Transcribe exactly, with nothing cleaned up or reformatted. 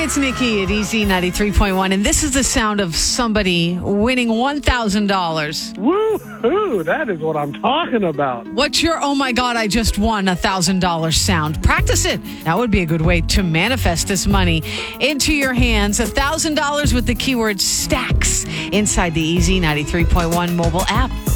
it's Nikki at E Z ninety-three point one, and this is the sound of somebody winning one thousand dollars. Woo-hoo, that is what I'm talking about. What's your, oh my God, I just won one thousand dollars sound? Practice it. That would be a good way to manifest this money into your hands. one thousand dollars with the keyword STACKS inside the E Z ninety-three point one mobile app.